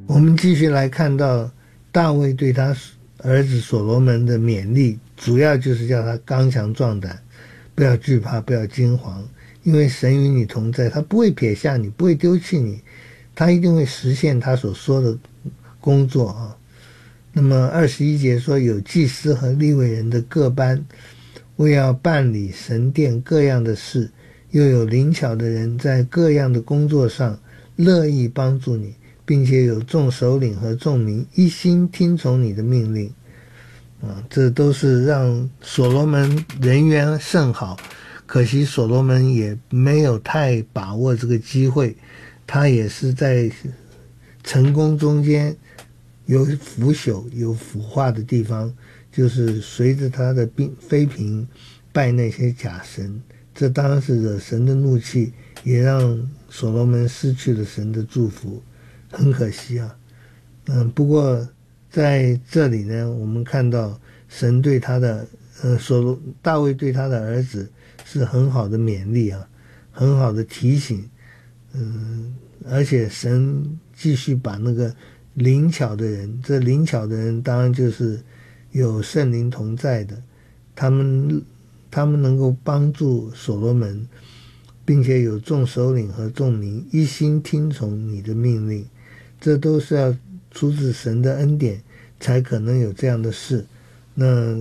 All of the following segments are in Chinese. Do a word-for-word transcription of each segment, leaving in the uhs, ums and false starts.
我们继续来看到大卫对他儿子所罗门的勉励，主要就是叫他刚强壮胆，不要惧怕，不要惊惶，因为神与你同在，他不会撇下你，不会丢弃你，他一定会实现他所说的工作啊。那么二十一节说，有祭司和利未人的各班，为要办理神殿各样的事，又有灵巧的人在各样的工作上乐意帮助你，并且有众首领和众民一心听从你的命令啊，这都是让所罗门人缘甚好。可惜所罗门也没有太把握这个机会，他也是在成功中间有腐朽有腐化的地方，就是随着他的妃嫔拜那些假神，这当然是惹神的怒气，也让所罗门失去了神的祝福，很可惜啊。嗯，不过在这里呢，我们看到神对他的呃，所罗大卫对他的儿子是很好的勉励啊，很好的提醒。嗯，而且神继续把那个灵巧的人，这灵巧的人当然就是有圣灵同在的，他们他们能够帮助所罗门，并且有众首领和众民一心听从你的命令，这都是要出自神的恩典才可能有这样的事。那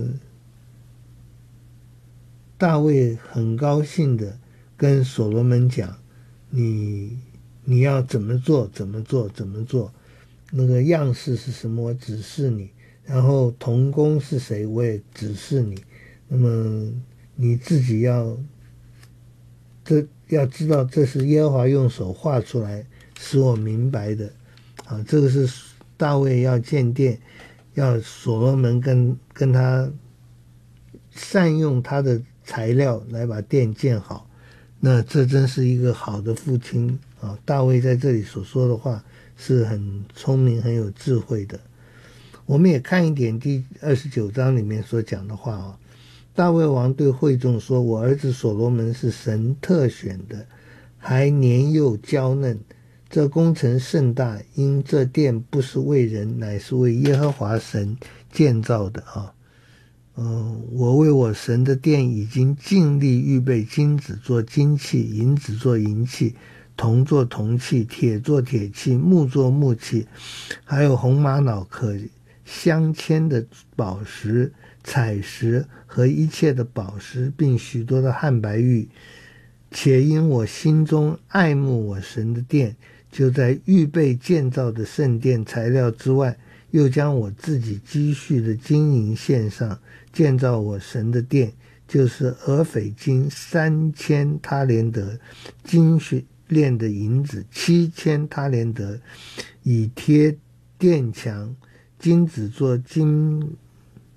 大卫很高兴的跟所罗门讲，你你要怎么做怎么做怎么做，那个样式是什么我指示你，然后同工是谁我也指示你，那么你自己要这要知道这是耶和华用手画出来使我明白的啊，这个是大卫要建殿，要所罗门跟跟他善用他的材料来把殿建好，那这真是一个好的父亲啊！大卫在这里所说的话是很聪明很有智慧的。我们也看一点第二十九章里面所讲的话啊，大卫王对会众说，我儿子所罗门是神特选的，还年幼娇嫩，这工程甚大，因这殿不是为人，乃是为耶和华神建造的啊。嗯，我为我神的殿已经尽力预备金子做金器，银子做银器，铜做铜器，铁做铁器，木做木器，还有红玛瑙可镶嵌的宝石、彩石和一切的宝石，并许多的汉白玉。且因我心中爱慕我神的殿，就在预备建造的圣殿材料之外，又将我自己积蓄的金银献上，建造我神的殿，就是俄斐金三千他连德，精炼的银子七千他连德，以贴殿墙，金子做金